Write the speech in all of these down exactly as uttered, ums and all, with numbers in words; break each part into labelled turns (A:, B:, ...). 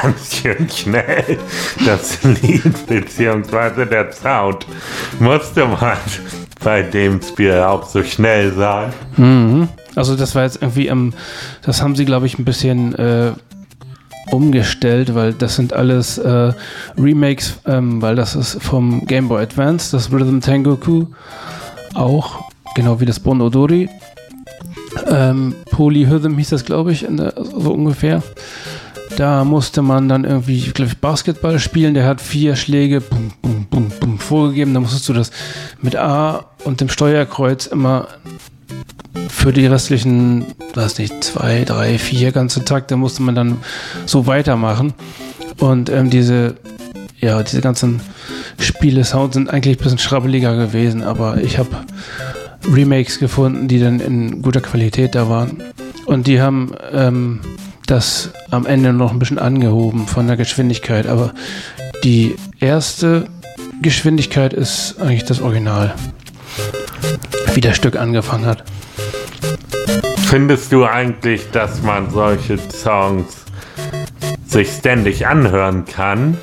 A: ganz schön schnell. Das Lied bzw. der Sound musste man bei dem Spiel auch so schnell sein.
B: Mhm. Also das war jetzt irgendwie, ähm, das haben sie, glaube ich, ein bisschen äh, umgestellt, weil das sind alles äh, Remakes, ähm, weil das ist vom Game Boy Advance, das Rhythm Tengoku, auch, genau wie das Bon Odori. Ähm, Polyhythm hieß das, glaube ich, in der, so ungefähr. Da musste man dann irgendwie, glaube ich, Basketball spielen. Der hat vier Schläge bum, bum, bum, bum, vorgegeben. Da musstest du das mit A und dem Steuerkreuz immer für die restlichen, weiß nicht, zwei, drei, vier ganze Takte musste man dann so weitermachen. Und ähm, diese, ja, diese ganzen Spiele-Sounds sind eigentlich ein bisschen schrabbeliger gewesen, aber ich habe Remakes gefunden, die dann in guter Qualität da waren. Und die haben ähm, das am Ende noch ein bisschen angehoben von der Geschwindigkeit, aber die erste Geschwindigkeit ist eigentlich das Original, wie das Stück angefangen hat.
A: Findest du eigentlich, dass man solche Songs sich ständig anhören kann?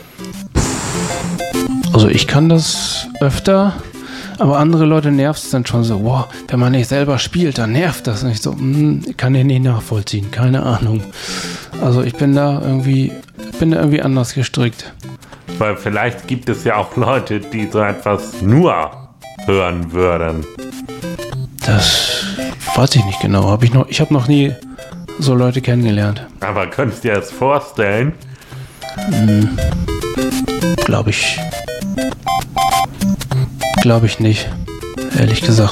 B: Also ich kann das öfter, aber andere Leute nervt es dann schon so, wow, wenn man nicht selber spielt, dann nervt das nicht so. Hm, kann ich nicht nachvollziehen, keine Ahnung. Also ich bin da irgendwie, bin da irgendwie anders gestrickt.
A: Weil vielleicht gibt es ja auch Leute, die so etwas nur hören würden.
B: Das weiß ich nicht genau. Hab ich noch, ich habe noch nie so Leute kennengelernt.
A: Aber könntest du dir das vorstellen?
B: Hm, glaube ich. Glaube ich nicht, ehrlich gesagt.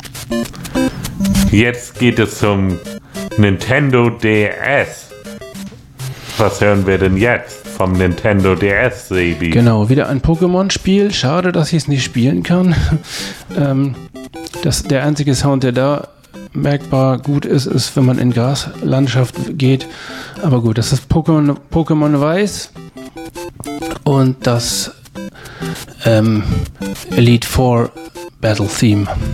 A: Jetzt geht es zum Nintendo D S. Was hören wir denn jetzt vom Nintendo D S, Sebi?
B: Genau, wieder ein Pokémon-Spiel. Schade, dass ich es nicht spielen kann. ähm, das, der einzige Sound, der da merkbar gut ist, ist, wenn man in Graslandschaft geht. Aber gut, das ist Pokémon, Pokémon Weiß. Und das ähm, Elite Four Battle Theme.